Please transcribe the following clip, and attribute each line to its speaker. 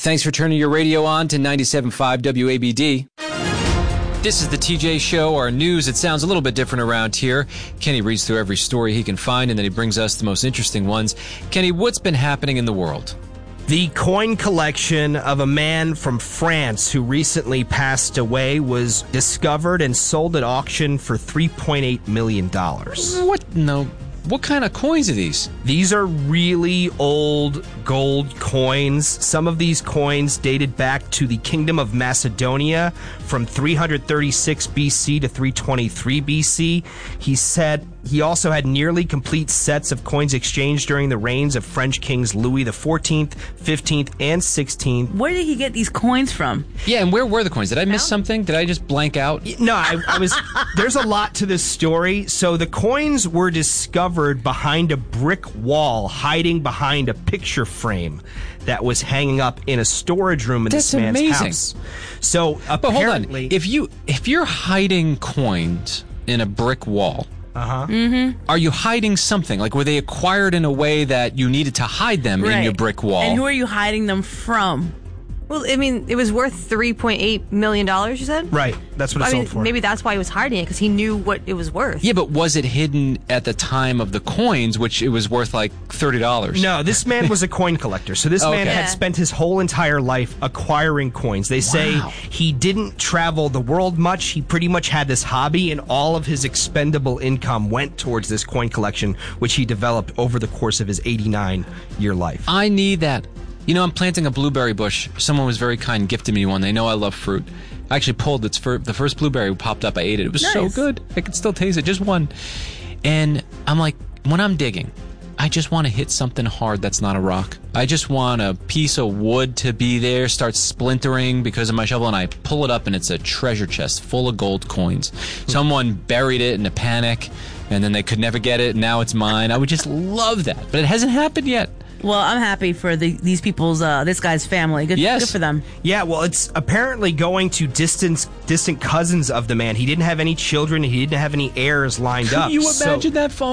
Speaker 1: Thanks for turning your radio on to 97.5 WABD. This is the TJ Show, our news. It sounds a little bit different around here. Kenny reads through every story he can find, and then he brings us the most interesting ones. Kenny, what's been happening in the world?
Speaker 2: The coin collection of a man from France who recently passed away was discovered and sold at auction for $3.8 million.
Speaker 1: What? No. What kind of coins are these?
Speaker 2: These are really old gold coins. Some of these coins dated back to the Kingdom of Macedonia from 336 BC to 323 BC. He said he also had nearly complete sets of coins exchanged during the reigns of French kings Louis XIV, XV, and XVI.
Speaker 3: Where did he get these coins from?
Speaker 1: Yeah, and where were the coins? Did I miss something? Did I just blank out?
Speaker 2: No, I was. There's a lot to this story. So the coins were discovered behind a brick wall, hiding behind a picture frame that was hanging up in a storage room in this man's house. So apparently,
Speaker 1: but hold on. If you're hiding coins in a brick wall, are you hiding something? Like, were they acquired in a way that you needed to hide them in your brick wall?
Speaker 3: And who are you hiding them from?
Speaker 4: Well, I mean, it was worth $3.8 million, you said?
Speaker 2: Right. That's what it sold for.
Speaker 4: Maybe that's why he was hiding it, because he knew what it was worth.
Speaker 1: Yeah, but was it hidden at the time of the coins, which it was worth like $30?
Speaker 2: No, this man was a coin collector. So this man had spent his whole entire life acquiring coins. They say he didn't travel the world much. He pretty much had this hobby, and all of his expendable income went towards this coin collection, which he developed over the course of his 89-year life.
Speaker 1: I need that. You know, I'm planting a blueberry bush. Someone was very kind and gifted me one. They know I love fruit. I actually pulled the first blueberry popped up. I ate it. It was so good. I could still taste it. Just one. And I'm like, when I'm digging, I just want to hit something hard that's not a rock. I just want a piece of wood to be there, start splintering because of my shovel, and I pull it up, and it's a treasure chest full of gold coins. Someone buried it in a panic, and then they could never get it, and now it's mine. I would just love that. But it hasn't happened yet.
Speaker 3: Well, I'm happy for these people's, this guy's family. Good for them.
Speaker 2: Yeah, well, it's apparently going to distant cousins of the man. He didn't have any children. He didn't have any heirs lined up.
Speaker 1: Can you imagine that phone